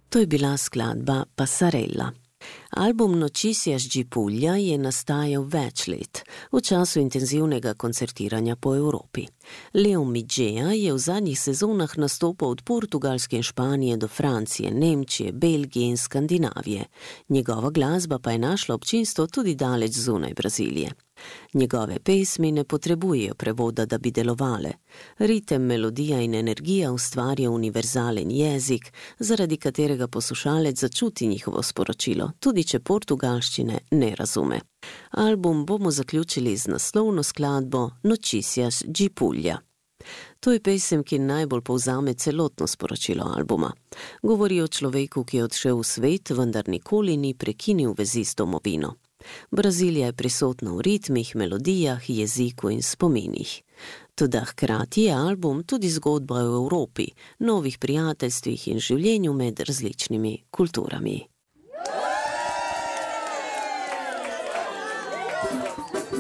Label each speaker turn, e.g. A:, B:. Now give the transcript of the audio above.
A: To je bila skladba Passarella. Album Noticias di Puglia je nastajal več let, v času intenzivnega koncertiranja po Evropi. Leo Midgeja je v zadnjih sezonah nastopal od Portugalske in Španije do Francije, Nemčije, Belgije in Skandinavije. Njegova glasba pa je našla občinstvo tudi daleč zunaj Brazilije. Njegove pesmi ne potrebujejo prevoda, da bi delovale. Ritem, melodija in energija ustvarja univerzalen jezik, zaradi katerega poslušalec začuti njihovo sporočilo, tudi če portugalščine ne razume. Album bomo zaključili z naslovno skladbo Noticias di Puglia. To je pesem, ki najbolj povzame celotno sporočilo albuma. Govori o človeku, ki je odšel v svet, vendar nikoli ni prekinil vezi s domovino. Brazilija je prisotna v ritmih, melodijah, jeziku in spominih. Toda hkrati je album tudi zgodba o Evropi, novih prijateljstvih in življenju med različnimi kulturami.